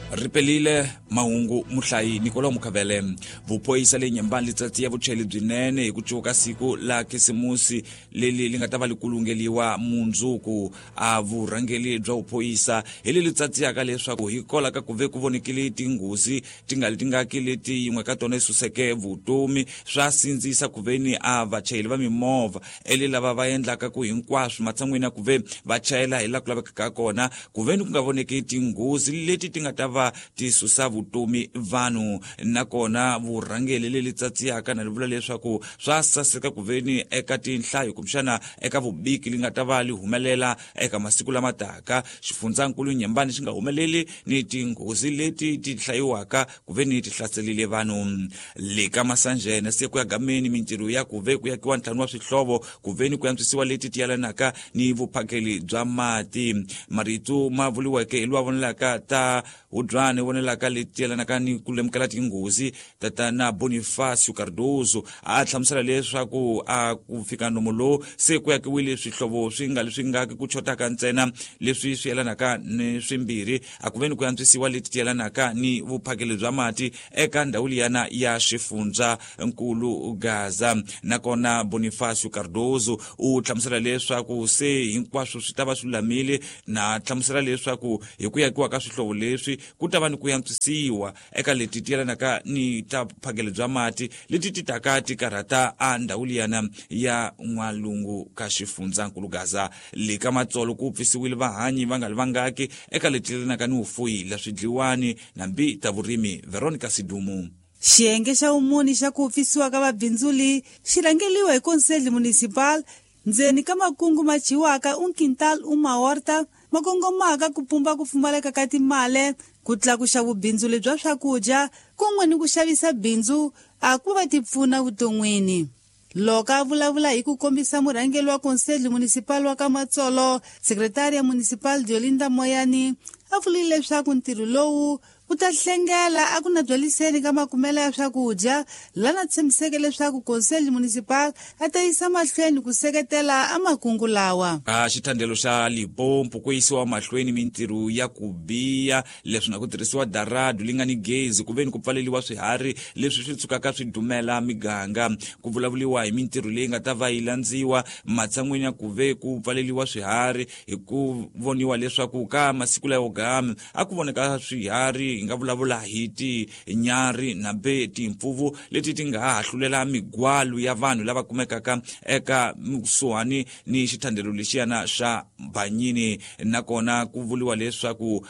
Ripelile mahungu muhlayi Nicola Mukavele vupoyisa le nyambani litsatsi ya vucheli byinene hi ku cuka siku la Khisimusi leli li nga ta va likulungeliwa mundzuku a vurhangeli bya vupoyisa hi leli tsatsiyaka leswaku hi kola ka ku ve ku vonekile tinghozi tinga leti yin'we ka tona isuseke vutomi swa sindzisa ku veni a vachayeli va mimovha lava va endlaka ku hinkwaswo matsan'wini ya ku ve va chayela hi la ku laveka ka kona ku veni ku nga voneki tinghozi leti ti nga ta va ti susa vutomi vanhu nakona vurhangeli leli tsatsiyaka na livula leswaku swa saseka ku veni eka tinhlayo kumxana eka vubiki li nga ta va li humelela eka masiku lama taka xifundzakulu Nyembani xi nga humeleli ni tinghozi leti ti hlayiwaka ku veni ti hlaselile vanhu le ka Masanjene se ku ya gameni mintirho ya ku ve ku yakiwa ntlhanu wa swihlovo ku veni ku yantswisiwa leti ti yelanaka ni vuphakeli bya mati marito ma vuliweke hi lwa vonelaka ta Udrane vonelaka leti yelanaka ni ku lemukela tinghozi tatana Bonifacio Cardozo a hlamusela leswaku a ku fika nomulo se ku yakiwile swihlovo swi nga ku chotaka ntsena leswi swi yelanaka ni swimbirhi a ku veni ku yantswisiwa leti yelanaka ni vuphakeli bya mati eka ndhawu liyana ya Xifundza nkulu Gaza nakona Bonifacio Cardozo u hlamusela leswaku se hinkwaswo swi ta va swilamile na hlamusela leswaku hi ku yakiwa ka swihlovo leswi ku ta va ni ku yantswisiwa eka leti yelanaka ni ta phakeli bya mati leti ti taka ti karhata a ndhawu liyana ya N'walungu ka Xifundza nkulu Gaza le ka Matsolo ku pfisiwile vahanyi va nga livangaki eka leti yelanaka ni ufuyi la swidliwani na mbi ta vurimi Veronica Sidumu. Xiyenge xa umuni xa ku pfisiwa ka vabindzuli xi rhangeliwa hi Conselho Municipal ndzeni ka makungu ma chiwaka quintal horta makongomaka ku pumba ku pfumaleka ka timali ku tlakuxa vubindzuli bya swakudya kun'we ni ku xavisa bindzu a ku va ti pfuna vuton'wini. Loko a vulavula hi ku kombisa murhangeli wa Conselho Municipal wa ka Matsolo Secretaria Municipal Diolinda Moyani a vulile leswaku ntirho lowu wu ta hlengela a ku na byeliseni ka makumelo ya swakudya lana tshembiseke leswaku Conselho Municipal a ta yisa mahlweni ku seketela a makungu lawa. Xithandelo xa Limpopo ku yisiwa mahlweni mintirho ya ku biya leswi na ku tirhisiwa daradu li nga ni gezi ku veni ku pfaleliwa swiharhi leswi swi tsukaka swi dumela miganga ku vulavuliwa hi mintirho leyi nga ta va yi landziwa matsan'wini ya ku ve ku pfaleliwa swiharhi hi ku voniwa leswaku ka masiku layo gama a ku voneka swiharhi nga vulavula hi tinyari na be timpfuvu leti ti nga hahlulela migwalu ya vanhu lava kumekaka eka kusuhani ni xithandelo lexiyana xa Banyini nakona ku vuliwa leswaku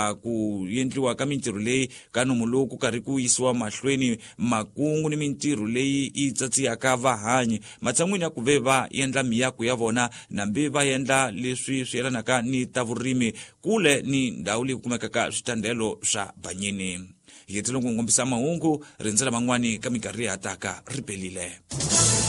ku endliwa ka mintirho leyi ka nomu lowu ku karhi ku yisiwa mahlweni makungu ni mintirho leyi yi tsatsiyaka vahanyi matsan'wini ya ku ve va endla miyako ya vona nambe va endla leswi swi yelanaka ni ta vurimi kule ni ndhawu leyi kumekaka swithandelo swa Banyini. Hi hetile ku ngombisa mahungu rindzela man'wani ka mikarhi ya taka ripelile.